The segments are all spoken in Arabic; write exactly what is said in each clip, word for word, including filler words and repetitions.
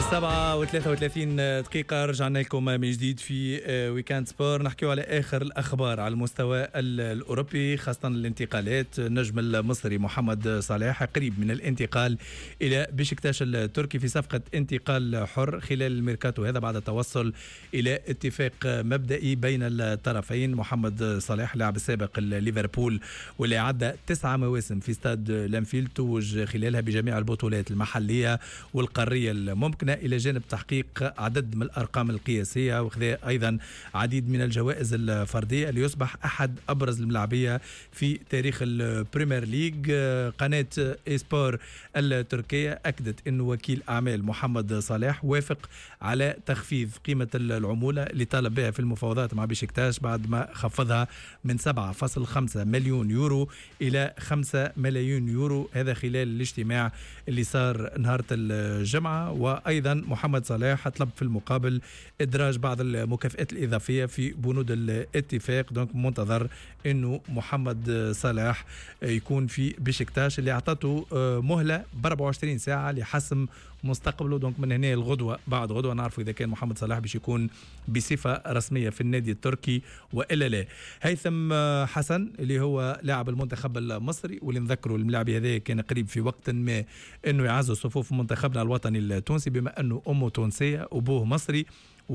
سبعة وثلاثة وثلاثين دقيقة رجعنا لكم من جديد في ويكاند سبور. نحكيو على آخر الأخبار على المستوى الأوروبي، خاصة الانتقالات. النجم المصري محمد صلاح قريب من الانتقال إلى بشكتاش التركي في صفقة انتقال حر خلال الميركاتو هذا بعد التوصل إلى اتفاق مبدئي بين الطرفين. محمد صلاح لاعب السابق ليفربول واللي عدى تسعة مواسم في استاد لانفيلد، توج خلالها بجميع البطولات المحلية والقارية الممكنة، إلى جانب تحقيق عدد من الأرقام القياسية وكذا أيضا عديد من الجوائز الفردية، ليصبح أحد أبرز الملاعبية في تاريخ البريمير ليج. قناة إسبور التركية أكدت أن وكيل أعمال محمد صلاح وافق على تخفيض قيمة العمولة اللي طالب بها في المفاوضات مع بشكتاش بعد ما خفضها من سبعة فاصلة خمسة مليون يورو إلى خمسة ملايين يورو، هذا خلال الاجتماع اللي صار نهار الجمعة. وأيضا محمد صلاح طلب في المقابل إدراج بعض المكافئات الإضافية في بنود الاتفاق. دونك منتظر أنه محمد صلاح يكون في بشكتاش اللي أعطته مهلة ب أربعة وعشرين ساعة لحسم مستقبله. دونك من هنا الغدوة بعد غدوة نعرف إذا كان محمد صلاح باش يكون بصفة رسمية في النادي التركي وإلا لا. هيثم حسن اللي هو لاعب المنتخب المصري واللي نذكروا الملاعب هذا كان قريب في وقت ما أنه يعزز صفوف منتخبنا الوطني التونسي بما أنه أمه تونسية وأبوه مصري،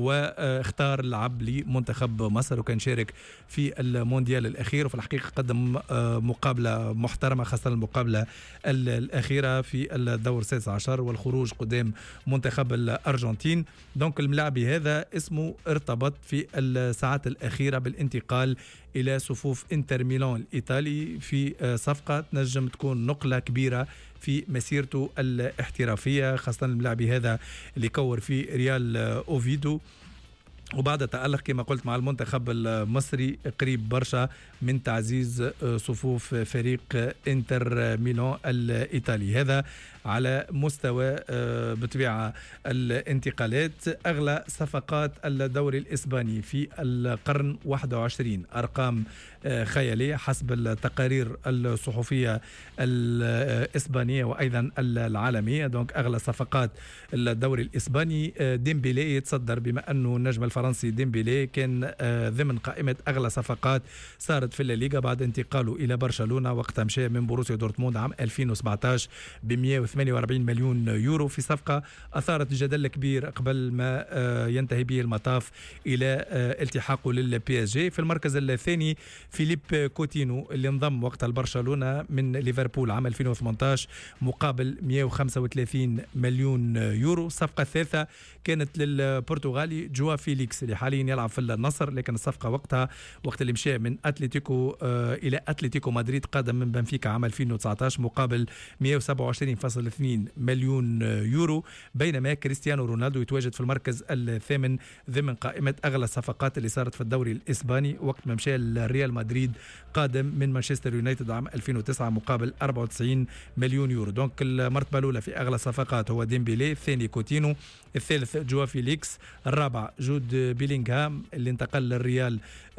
واختار اللعب لمنتخب مصر وكان شارك في المونديال الأخير، وفي الحقيقة قدم مقابلة محترمة خاصة المقابلة الأخيرة في الدور السادس عشر والخروج قدام منتخب الأرجنتين. دونك الملاعبي هذا اسمه ارتبط في الساعات الأخيرة بالانتقال إلى صفوف انتر ميلان الإيطالي في صفقة تنجم تكون نقلة كبيرة في مسيرته الاحترافية، خاصة الملاعبي هذا اللي كور في ريال أوفيدو وبعد تألق كما قلت مع المنتخب المصري قريب برشا من تعزيز صفوف فريق انتر ميلان الإيطالي. هذا على مستوى بطبيعة الانتقالات. أغلى صفقات الدوري الإسباني في القرن واحد وعشرين، أرقام خيالية حسب التقارير الصحفية الإسبانية وأيضا العالمية. دونك أغلى صفقات الدوري الإسباني ديمبيلي يتصدر بما أنه النجم الفرنسي ديمبيلي كان ضمن قائمة أغلى صفقات صارت في الليغا بعد انتقاله إلى برشلونة وقت مشى من بوروسيا دورتموند عام ألفين وسبعة عشر ب مئة وثمانية وأربعين مليون يورو في صفقة أثارت جدل كبير قبل ما ينتهي به المطاف إلى التحاقه للبي اس جي. في المركز الثاني فيليب كوتينو اللي انضم وقت البرشلونة من ليفربول عام ألفين وثمانية عشر مقابل مئة وخمسة وثلاثين مليون يورو. الصفقة الثالثة كانت للبرتغالي جوا فيليكس اللي حاليا يلعب في النصر، لكن الصفقة وقتها وقت اللي مشى من أتلتيكو آه إلى أتلتيكو مدريد قادم من بنفيكا عام ألفين وتسعة عشر مقابل مئة وسبعة وعشرين فاصلة اثنين مليون يورو، بينما كريستيانو رونالدو يتواجد في المركز الثامن ضمن قائمة أغلى الصفقات اللي صارت في الدوري الإسباني وقت ما مشى لريال مدريد قادم من مانشستر يونايتد عام ألفين وتسعة مقابل أربعة وتسعين مليون يورو. دونك المرتبة الأولى في أغلى صفقات هو ديمبيلي، الثاني كوتينو، الثالث جوا فيليكس، الرابع جود بيلينغهام اللي انتقل للريال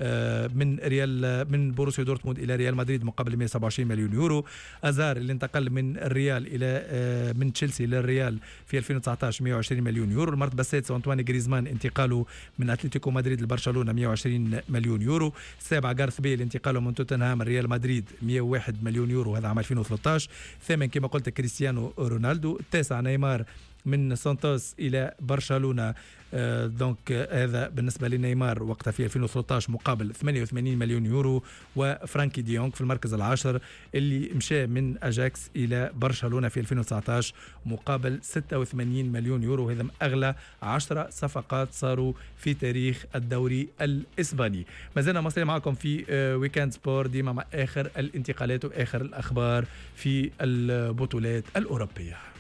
من ريال من بوروسيا دورتموند الى ريال مدريد مقابل مئة وسبعة وعشرين مليون يورو، ازار اللي انتقل من الريال الى من تشيلسي للريال في ألفين وتسعة عشر مئة وعشرين مليون يورو. المرتبه السادسه أنطواني غريزمان انتقاله من اتلتيكو مدريد لبرشلونه مئة وعشرين مليون يورو. السابع غارث بيل انتقاله من توتنهام ريال مدريد مئة وواحد مليون يورو هذا عام ألفين وثلاثة عشر. الثامن كما قلت كريستيانو رونالدو. التاسع نيمار من سانتوس إلى برشلونة، آه دونك آه هذا بالنسبة لنيمار وقتها في ألفين وثلاثة عشر مقابل ثمانية وثمانين مليون يورو. وفرانكي ديونغ في المركز العاشر اللي مشى من أجاكس إلى برشلونة في ألفين وتسعة عشر مقابل ستة وثمانين مليون يورو. هذا أغلى عشرة صفقات صاروا في تاريخ الدوري الإسباني. ما زلنا مصري معكم في آه ويكاند سبور ديما مع آخر الانتقالات وآخر الأخبار في البطولات الأوروبية.